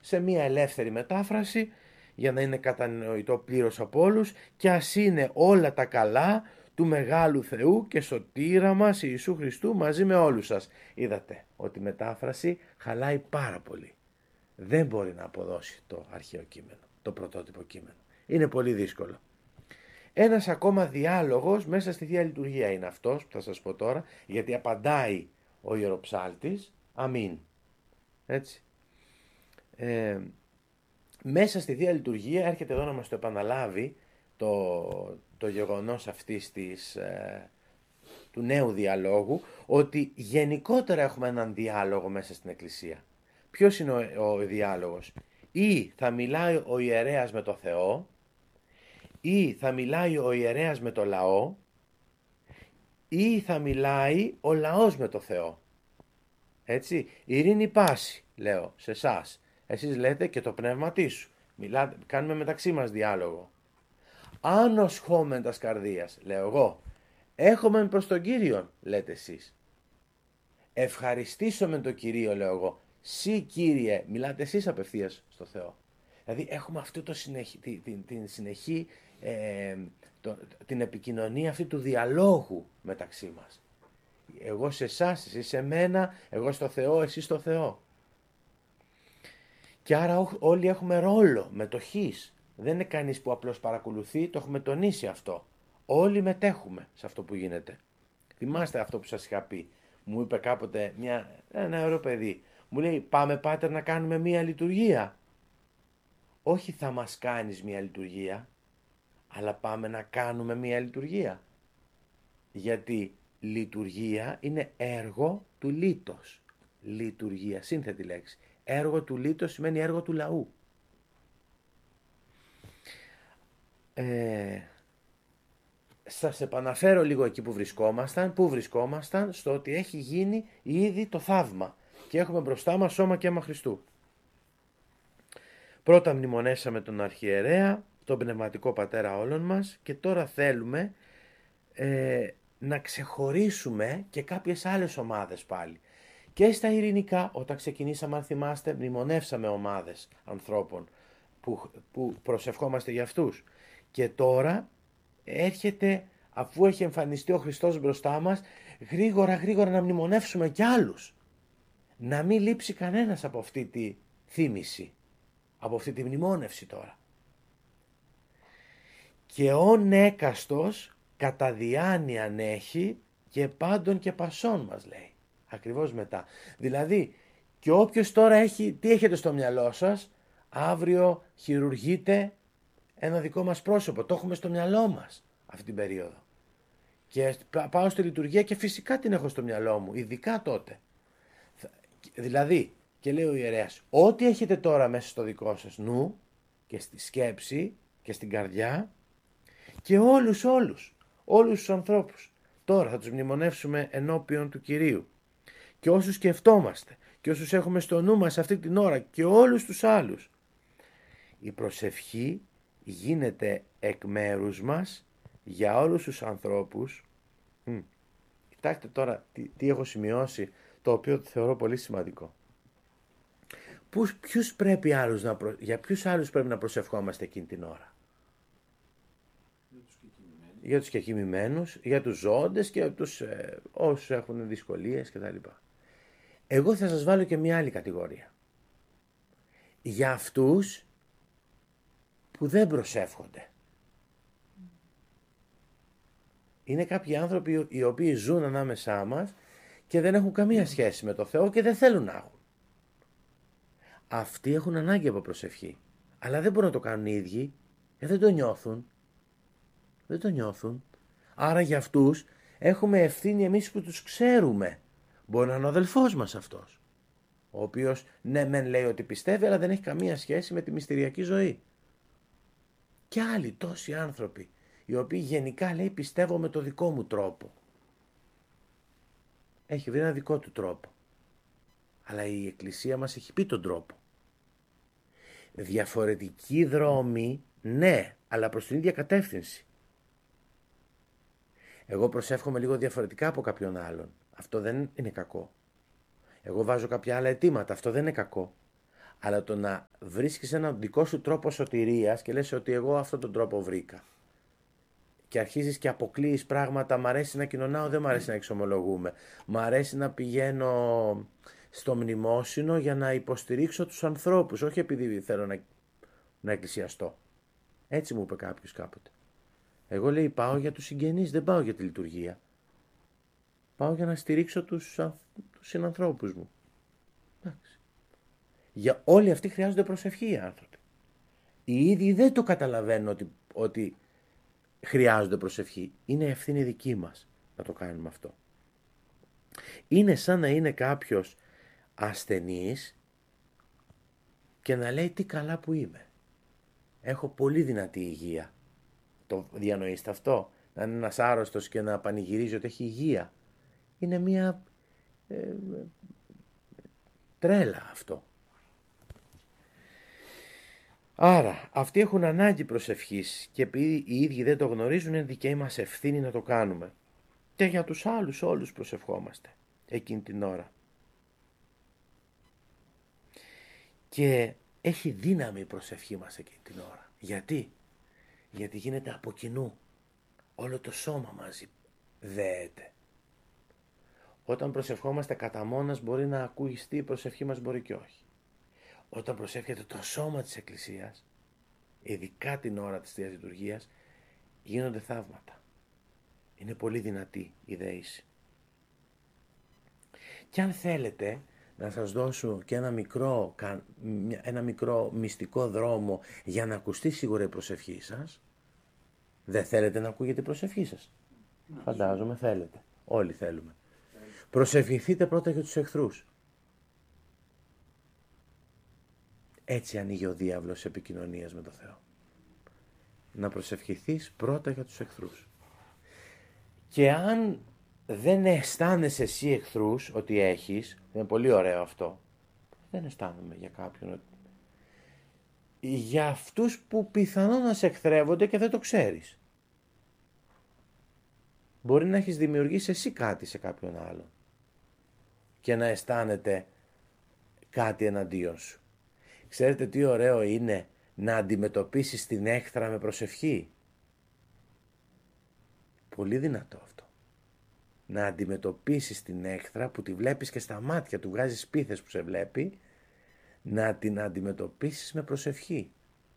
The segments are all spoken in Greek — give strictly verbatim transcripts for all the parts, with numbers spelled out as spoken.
σε μια ελεύθερη μετάφραση για να είναι κατανοητό πλήρως από όλους, και ας είναι όλα τα καλά του Μεγάλου Θεού και Σωτήρα μας Ιησού Χριστού μαζί με όλους σας. Είδατε ότι η μετάφραση χαλάει πάρα πολύ. Δεν μπορεί να αποδώσει το αρχαίο κείμενο, το πρωτότυπο κείμενο. Είναι πολύ δύσκολο. Ένας ακόμα διάλογος μέσα στη Θεία Λειτουργία είναι αυτός που θα σας πω τώρα, γιατί απαντάει ο ιεροψάλτης αμήν. Έτσι. Ε, μέσα στη Θεία Λειτουργία έρχεται εδώ να μας το επαναλάβει το, το γεγονός αυτής της, ε, του νέου διαλόγου, ότι γενικότερα έχουμε έναν διάλογο μέσα στην Εκκλησία. Ποιος είναι ο, ο διάλογος? Ή θα μιλάει ο ιερέας με το Θεό, ή θα μιλάει ο ιερέας με το λαό, ή θα μιλάει ο λαός με το Θεό. Έτσι, ειρήνη πάση, λέω σε εσάς. Εσείς λέτε και το πνεύματί σου. Μιλάτε, κάνουμε μεταξύ μας διάλογο. Άνος χόμεν τας καρδίας, λέω εγώ. Έχομεν προς τον Κύριον, λέτε εσείς. Ευχαριστήσομεν τον Κυρίο, λέω εγώ. Συ Κύριε, μιλάτε εσείς απευθείας στο Θεό. Δηλαδή έχουμε αυτό το συνεχή, την, την, την συνεχή, ε, το, την επικοινωνία αυτή του διαλόγου μεταξύ μας. Εγώ σε εσάς, εσείς σε μένα, εγώ στο Θεό, εσείς στο Θεό. Και άρα όλοι έχουμε ρόλο μετοχής. Δεν είναι κανείς που απλώς παρακολουθεί, το έχουμε τονίσει αυτό. Όλοι μετέχουμε σε αυτό που γίνεται. Θυμάστε αυτό που σας είχα πει. Μου είπε κάποτε μια, ένα ωραίο παιδί. Μου λέει, πάμε πάτερ να κάνουμε μια λειτουργία. Όχι θα μας κάνεις μια λειτουργία, αλλά πάμε να κάνουμε μια λειτουργία. Γιατί λειτουργία είναι έργο του λίτος. Λειτουργία, σύνθετη λέξη. Έργο του λίτος σημαίνει έργο του λαού. Ε, σας επαναφέρω λίγο εκεί που βρισκόμασταν. Πού βρισκόμασταν? Στο ότι έχει γίνει ήδη το θαύμα και έχουμε μπροστά μας σώμα και αίμα Χριστού. Πρώτα μνημονέσαμε τον Αρχιερέα, τον πνευματικό πατέρα όλων μας, και τώρα θέλουμε ε, να ξεχωρίσουμε και κάποιες άλλες ομάδες πάλι. Και στα ειρηνικά, όταν ξεκινήσαμε, αν θυμάστε, μνημονεύσαμε ομάδες ανθρώπων που, που προσευχόμαστε για αυτούς. Και τώρα έρχεται, αφού έχει εμφανιστεί ο Χριστός μπροστά μας, γρήγορα γρήγορα να μνημονεύσουμε κι άλλους. Να μην λείψει κανένας από αυτή τη θύμηση, από αυτή τη μνημόνευση τώρα. Και ον έκαστος κατά διάνοιαν έχει και πάντων και πασών μας, λέει. Ακριβώς μετά. Δηλαδή, και όποιος τώρα έχει, τι έχετε στο μυαλό σας? Αύριο χειρουργείται ένα δικό μας πρόσωπο. Το έχουμε στο μυαλό μας αυτή την περίοδο. Και πάω στη λειτουργία και φυσικά την έχω στο μυαλό μου, ειδικά τότε. Δηλαδή, και λέει ο ιερέας, ό,τι έχετε τώρα μέσα στο δικό σας νου και στη σκέψη και στην καρδιά, και όλους όλους, όλους τους ανθρώπους, τώρα θα τους μνημονεύσουμε ενώπιον του Κυρίου. Και όσους σκεφτόμαστε και όσους έχουμε στο νου μας αυτή την ώρα και όλους τους άλλους, η προσευχή γίνεται εκ μέρους μας για όλους τους ανθρώπους. Μ. Κοιτάξτε τώρα τι, τι έχω σημειώσει, το οποίο θεωρώ πολύ σημαντικό. Πούς, ποιους πρέπει άλλους να προ... Για ποιους άλλους πρέπει να προσευχόμαστε εκείνη την ώρα? Για τους κεκοιμημένους, για τους ζώντες και για τους ε, όσους έχουν δυσκολίες κτλ. Εγώ θα σας βάλω και μια άλλη κατηγορία. Για αυτούς που δεν προσεύχονται. Είναι κάποιοι άνθρωποι οι οποίοι ζουν ανάμεσά μας και δεν έχουν καμία σχέση με το Θεό και δεν θέλουν να έχουν. Αυτοί έχουν ανάγκη από προσευχή. Αλλά δεν μπορούν να το κάνουν οι ίδιοι, γιατί δεν το νιώθουν. Δεν το νιώθουν. Άρα για αυτούς έχουμε ευθύνη εμείς που τους ξέρουμε. Μπορεί να είναι ο αδελφός μας αυτός, ο οποίος ναι μεν λέει ότι πιστεύει, αλλά δεν έχει καμία σχέση με τη μυστηριακή ζωή. Και άλλοι τόσοι άνθρωποι, οι οποίοι γενικά λέει πιστεύω με το δικό μου τρόπο. Έχει βρει ένα δικό του τρόπο. Αλλά η Εκκλησία μας έχει πει τον τρόπο. Διαφορετική δρόμη, ναι, αλλά προς την ίδια κατεύθυνση. Εγώ προσεύχομαι λίγο διαφορετικά από κάποιον άλλον. Αυτό δεν είναι κακό. Εγώ βάζω κάποια άλλα αιτήματα. Αυτό δεν είναι κακό. Αλλά το να βρίσκεις έναν δικό σου τρόπο σωτηρίας και λες ότι εγώ αυτόν τον τρόπο βρήκα. Και αρχίζεις και αποκλείεις πράγματα, μ' αρέσει να κοινωνάω, δεν μ' αρέσει να εξομολογούμε. Μ' αρέσει να πηγαίνω στο μνημόσυνο για να υποστηρίξω τους ανθρώπους, όχι επειδή θέλω να, να εκκλησιαστώ. Έτσι μου είπε κάποιος κάποτε. Εγώ, λέει, πάω για τους συγγενείς, δεν πάω για τη λειτουργία. Πάω για να στηρίξω τους, τους συνανθρώπους μου. Εντάξει. Για όλοι αυτοί χρειάζονται προσευχή οι άνθρωποι. Οι ίδιοι δεν το καταλαβαίνουν ότι, ότι χρειάζονται προσευχή. Είναι ευθύνη δική μας να το κάνουμε αυτό. Είναι σαν να είναι κάποιος ασθενής και να λέει τι καλά που είμαι. Έχω πολύ δυνατή υγεία. Το διανοείστε αυτό? Να είναι ένας άρρωστος και να πανηγυρίζει ότι έχει υγεία. Είναι μια ε, τρέλα αυτό. Άρα αυτοί έχουν ανάγκη προσευχής και επειδή οι ίδιοι δεν το γνωρίζουν είναι δική μας ευθύνη να το κάνουμε. Και για τους άλλους όλους προσευχόμαστε εκείνη την ώρα. Και έχει δύναμη η προσευχή μας εκείνη την ώρα. Γιατί? Γιατί γίνεται από κοινού. Όλο το σώμα μαζί δέεται. Όταν προσευχόμαστε κατά μόνας μπορεί να ακούγιστεί η προσευχή μας, μπορεί και όχι. Όταν προσεύχεται το σώμα της Εκκλησίας, ειδικά την ώρα της Θείας Λειτουργίας, γίνονται θαύματα. Είναι πολύ δυνατή η δέηση. Και αν θέλετε να σας δώσω και ένα μικρό, ένα μικρό μυστικό δρόμο για να ακουστεί σίγουρα η προσευχή σας, δεν θέλετε να ακούγεται η προσευχή σας? Φαντάζομαι θέλετε. Όλοι θέλουμε. Προσευχηθείτε πρώτα για τους εχθρούς. Έτσι ανοίγει ο διάβλος επικοινωνίας με το Θεό. Να προσευχηθείς πρώτα για τους εχθρούς. Και αν δεν αισθάνεσαι εσύ εχθρούς ότι έχεις, είναι πολύ ωραίο αυτό, δεν αισθάνομαι για κάποιον, για αυτούς που πιθανόν να σε εχθρεύονται και δεν το ξέρεις. Μπορεί να έχεις δημιουργήσει εσύ κάτι σε κάποιον άλλο και να αισθάνεται κάτι εναντίον σου. Ξέρετε τι ωραίο είναι να αντιμετωπίσεις την έχθρα με προσευχή? Πολύ δυνατό αυτό. Να αντιμετωπίσεις την έχθρα που τη βλέπεις και στα μάτια του, βγάζεις πίθες που σε βλέπει, να την αντιμετωπίσεις με προσευχή.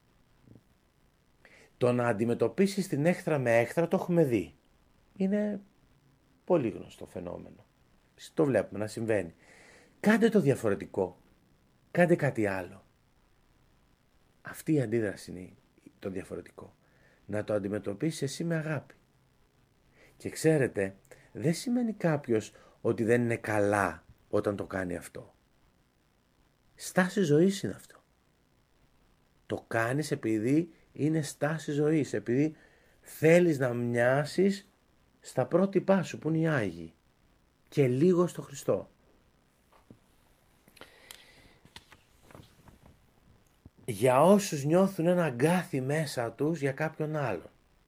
Το να αντιμετωπίσεις την έχθρα με έχθρα το έχουμε δει. Είναι πολύ γνωστό φαινόμενο. Το βλέπουμε να συμβαίνει. Κάντε το διαφορετικό. Κάντε κάτι άλλο. Αυτή η αντίδραση είναι το διαφορετικό. Να το αντιμετωπίσεις εσύ με αγάπη. Και ξέρετε, δεν σημαίνει κάποιος ότι δεν είναι καλά όταν το κάνει αυτό. Στάση ζωής είναι αυτό. Το κάνεις επειδή είναι στάση ζωής, επειδή θέλεις να μοιάσεις στα πρότυπά σου που είναι οι Άγιοι και λίγο στο Χριστό. Για όσους νιώθουν ένα αγκάθι μέσα τους για κάποιον άλλον.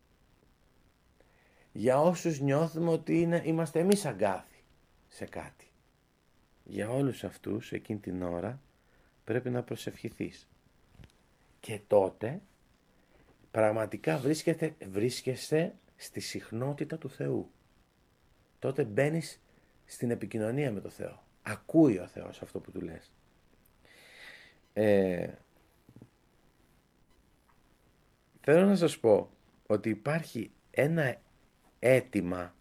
Για όσους νιώθουμε ότι είναι, είμαστε εμείς αγκάθι σε κάτι. Για όλους αυτούς εκείνη την ώρα πρέπει να προσευχηθείς. Και τότε πραγματικά βρίσκεσαι, βρίσκεσαι στη συχνότητα του Θεού. Τότε μπαίνεις στην επικοινωνία με το Θεό. Ακούει ο Θεός αυτό που του λες. Ε, θέλω να σας πω ότι υπάρχει ένα αίτημα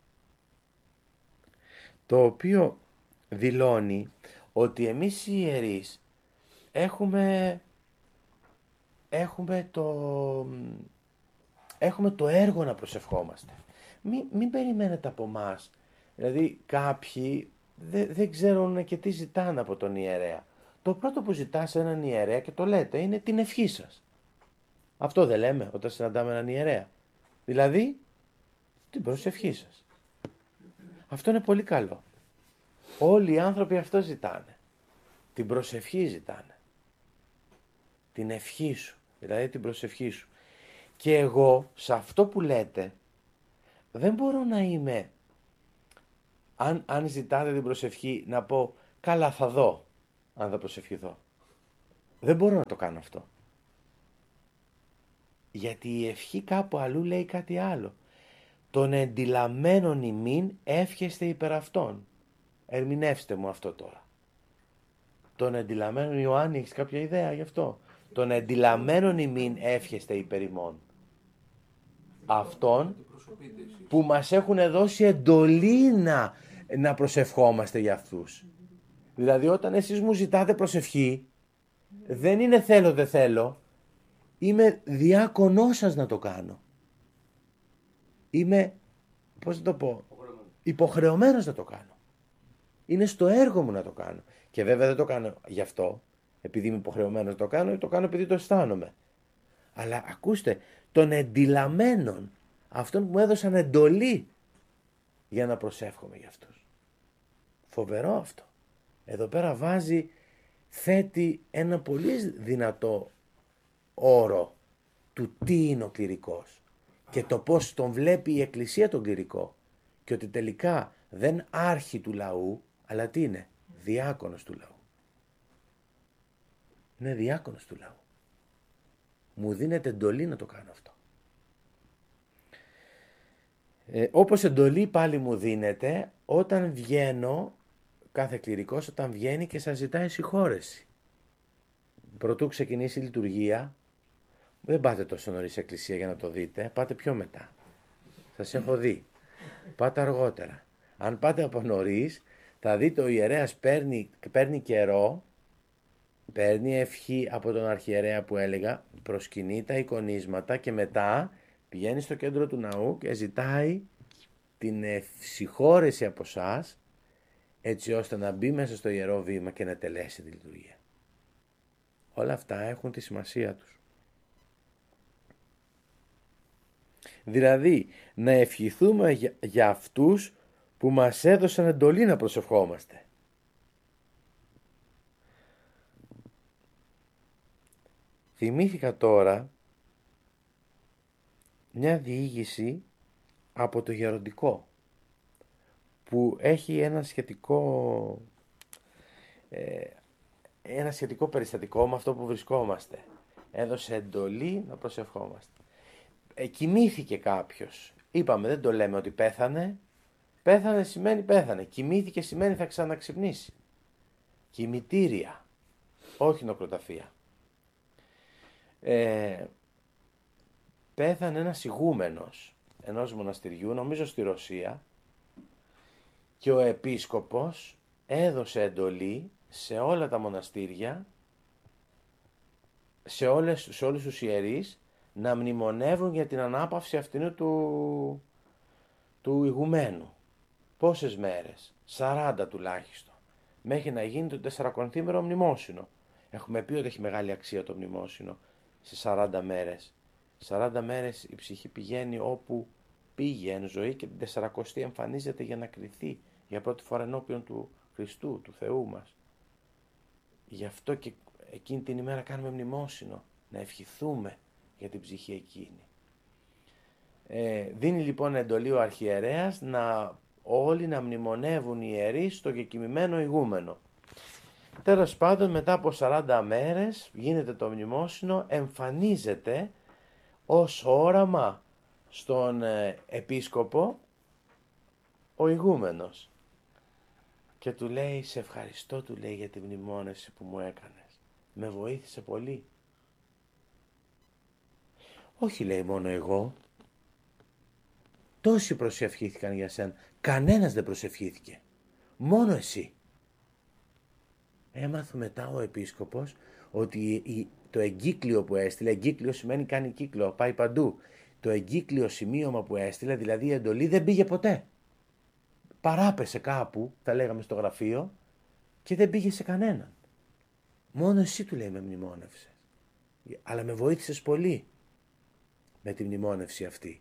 το οποίο δηλώνει ότι εμείς οι ιερείς έχουμε, έχουμε, το, έχουμε το έργο να προσευχόμαστε. Μην, μην περιμένετε από μας. Δηλαδή κάποιοι δεν, δεν ξέρουν και τι ζητάνε από τον ιερέα. Το πρώτο που ζητά σε έναν ιερέα και το λέτε είναι την ευχή σας. Αυτό δεν λέμε όταν συναντάμε έναν ιερέα? Δηλαδή την προσευχή σας. Αυτό είναι πολύ καλό. Όλοι οι άνθρωποι αυτό ζητάνε. Την προσευχή ζητάνε. Την ευχή σου. Δηλαδή την προσευχή σου. Και εγώ σε αυτό που λέτε δεν μπορώ να είμαι, αν, αν ζητάτε την προσευχή, να πω καλά θα δω αν θα προσευχηθώ. Δεν μπορώ να το κάνω αυτό. Γιατί η ευχή κάπου αλλού λέει κάτι άλλο. Τον εντυλαμμένον ημίν εύχεστε υπερ αυτών. Ερμηνεύστε μου αυτό τώρα. Τον εντυλαμμένον, Ιωάννη, έχεις κάποια ιδέα γι' αυτό? Τον εντυλαμμένον ημίν εύχεστε υπερ ημών. Αυτών που μας έχουν δώσει εντολή να, να προσευχόμαστε για αυτούς. Δηλαδή όταν εσείς μου ζητάτε προσευχή, δεν είναι θέλω δεν θέλω, είμαι διάκονός σας να το κάνω. Είμαι, πώς να το πω, υποχρεωμένος να το κάνω. Είναι στο έργο μου να το κάνω. Και βέβαια δεν το κάνω γι' αυτό, επειδή είμαι υποχρεωμένος να το κάνω, το κάνω επειδή το αισθάνομαι. Αλλά ακούστε, των εντυλαμμένων, αυτών που μου έδωσαν εντολή για να προσεύχομαι για αυτούς. Φοβερό αυτό. Εδώ πέρα βάζει, θέτει ένα πολύ δυνατό όρο του τι είναι ο κληρικός και το πώς τον βλέπει η Εκκλησία τον κληρικό, και ότι τελικά δεν άρχη του λαού, αλλά τι είναι? Διάκονος του λαού. Είναι διάκονος του λαού. Μου δίνεται εντολή να το κάνω αυτό. Ε, όπως εντολή πάλι μου δίνεται όταν βγαίνω, κάθε κληρικός όταν βγαίνει και σας ζητάει συγχώρεση. Προτού ξεκινήσει η λειτουργία, δεν πάτε τόσο νωρίς σε εκκλησία για να το δείτε, πάτε πιο μετά. Σας έχω δει. Πάτε αργότερα. Αν πάτε από νωρίς, θα δείτε ο ιερέας παίρνει, παίρνει καιρό, παίρνει ευχή από τον αρχιερέα που έλεγα, προσκυνεί τα εικονίσματα και μετά πηγαίνει στο κέντρο του ναού και ζητάει την συγχώρεση από εσάς, έτσι ώστε να μπει μέσα στο ιερό βήμα και να τελέσει τη λειτουργία. Όλα αυτά έχουν τη σημασία τους. Δηλαδή, να ευχηθούμε για, για αυτούς που μας έδωσαν εντολή να προσευχόμαστε. Θυμήθηκα τώρα μια διήγηση από το γεροντικό που έχει ένα σχετικό ε, ένα σχετικό περιστατικό με αυτό που βρισκόμαστε. Έδωσε εντολή να προσευχόμαστε. Ε, κοιμήθηκε κάποιος. Είπαμε, δεν το λέμε ότι πέθανε. Πέθανε σημαίνει πέθανε. Κοιμήθηκε σημαίνει θα ξαναξυπνήσει. Κημητήρια, όχι νεκροταφεία. Ε, πέθανε ένας ηγούμενος ενός μοναστηριού, νομίζω στη Ρωσία, και ο επίσκοπος έδωσε εντολή σε όλα τα μοναστήρια, σε, όλες, σε όλους τους ιερείς, να μνημονεύουν για την ανάπαυση αυτήν του, του ηγουμένου. Πόσες μέρες? σαράντα τουλάχιστον. Μέχρι να γίνει το τεσσαρακονθήμερο μνημόσυνο. Έχουμε πει ότι έχει μεγάλη αξία το μνημόσυνο σε σαράντα μέρες. σαράντα μέρες η ψυχή πηγαίνει όπου πήγε εν ζωή και την τεσσαρακοστή εμφανίζεται για να κριθεί για πρώτη φορά ενώπιον του Χριστού, του Θεού μας. Γι' αυτό και εκείνη την ημέρα κάνουμε μνημόσυνο, να ευχηθούμε για την ψυχή εκείνη. Ε, δίνει λοιπόν εντολή ο αρχιερέας να όλοι να μνημονεύουν οι ιερείς στο κεκοιμημένο ηγούμενο. Τέλος πάντων, μετά από σαράντα μέρες γίνεται το μνημόσυνο, εμφανίζεται ως όραμα στον ε, επίσκοπο ο ηγούμενος και του λέει, σε ευχαριστώ, του λέει, για τη μνημόνευση που μου έκανες, με βοήθησε πολύ. Όχι, λέει, μόνο εγώ, τόσοι προσευχήθηκαν για σένα, κανένας δεν προσευχήθηκε, μόνο εσύ. Έμαθε μετά ο επίσκοπος ότι το εγκύκλιο που έστειλε, εγκύκλιο σημαίνει κάνει κύκλο, πάει παντού, το εγκύκλιο σημείωμα που έστειλε, δηλαδή η εντολή, δεν πήγε ποτέ. Παράπεσε κάπου, θα λέγαμε στο γραφείο, και δεν πήγε σε κανέναν. Μόνο εσύ, του λέει, με μνημόνευσες. Αλλά με βοήθησες πολύ με τη μνημόνευση αυτή.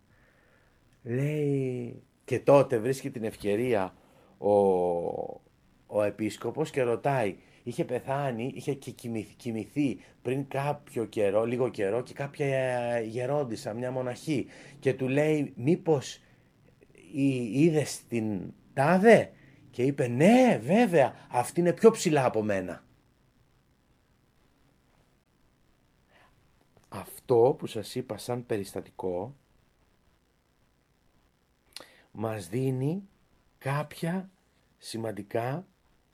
Λέει, και τότε βρίσκει την ευκαιρία ο, ο επίσκοπος και ρωτάει, είχε πεθάνει, είχε και κοιμηθεί, κοιμηθεί πριν κάποιο καιρό, λίγο καιρό, και κάποια γερόντισσα, μια μοναχή, και του λέει, μήπως είδες την τάδε? Και είπε, ναι, βέβαια, αυτή είναι πιο ψηλά από μένα. αυτό που σας είπα σαν περιστατικό μας δίνει κάποια σημαντικά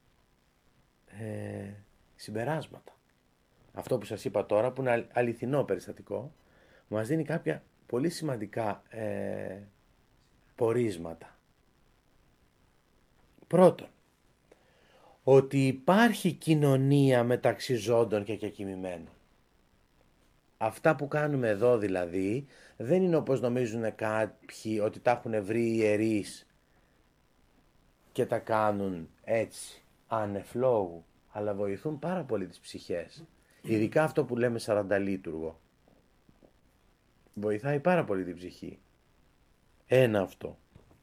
ε, συμπεράσματα. Αυτό που σας είπα τώρα, που είναι αληθινό περιστατικό, μας δίνει κάποια πολύ σημαντικά ε, πορίσματα. Πρώτον, ότι υπάρχει κοινωνία μεταξύ ζώντων και κεκοιμημένων. Αυτά που κάνουμε εδώ δηλαδή δεν είναι όπως νομίζουν κάποιοι ότι τα έχουν βρει οι ιερείς και τα κάνουν έτσι ανεφλόγου, αλλά βοηθούν πάρα πολύ τις ψυχές. Ειδικά αυτό που λέμε σαρανταλίτουργο. Βοηθάει πάρα πολύ την ψυχή. Ένα αυτό.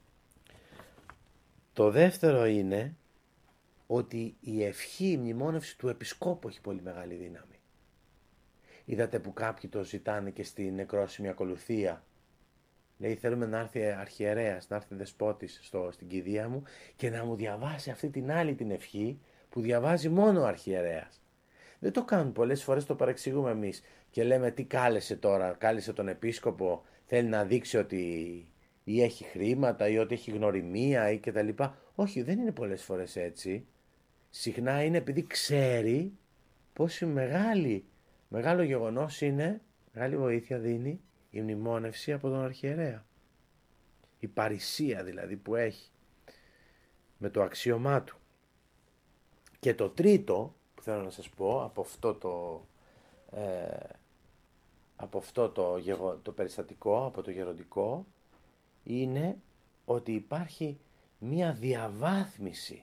Το δεύτερο είναι ότι η ευχή, η μνημόνευση του επισκόπου έχει πολύ μεγάλη δύναμη. Είδατε που κάποιοι το ζητάνε και στην νεκρόσιμη ακολουθία. Λέει θέλουμε να έρθει αρχιερέας, να έρθει δεσπότης στο, στην κηδεία μου και να μου διαβάσει αυτή την άλλη την ευχή που διαβάζει μόνο ο αρχιερέας. Δεν το κάνουν πολλές φορές, το παρεξηγούμε εμείς και λέμε τι κάλεσε τώρα, κάλεσε τον επίσκοπο, θέλει να δείξει ότι ή έχει χρήματα ή ότι έχει γνωριμία ή κτλ. Όχι, δεν είναι πολλές φορές έτσι. Συχνά είναι επειδή ξέρει πόσο μεγάλη, μεγάλο γεγονός είναι, μεγάλη βοήθεια δίνει η μνημόνευση από τον αρχιερέα. Η παρησία δηλαδή που έχει με το αξίωμά του. Και το τρίτο που θέλω να σας πω από αυτό το, ε, από αυτό το, γεγο, το περιστατικό, από το γεροντικό, είναι ότι υπάρχει μία διαβάθμιση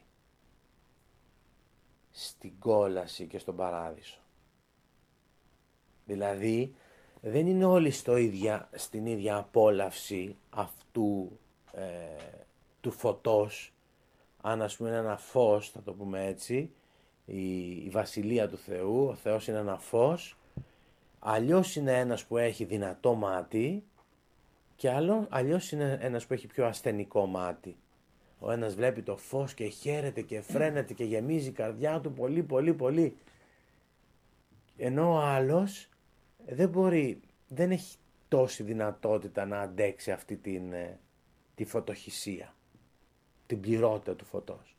στην κόλαση και στον παράδεισο. Δηλαδή δεν είναι όλοι στο ίδια, στην ίδια απόλαυση αυτού ε, του φωτός. Αν ας πούμε είναι ένα φως, θα το πούμε έτσι, η, η βασιλεία του Θεού, ο Θεός είναι ένα φως, αλλιώς είναι ένας που έχει δυνατό μάτι και άλλο, αλλιώς είναι ένας που έχει πιο ασθενικό μάτι. Ο ένας βλέπει το φως και χαίρεται και φρένεται και γεμίζει η καρδιά του πολύ πολύ πολύ. Ενώ ο άλλος δεν μπορεί, δεν έχει τόση δυνατότητα να αντέξει αυτή την, τη φωτοχυσία, την πληρότητα του φωτός.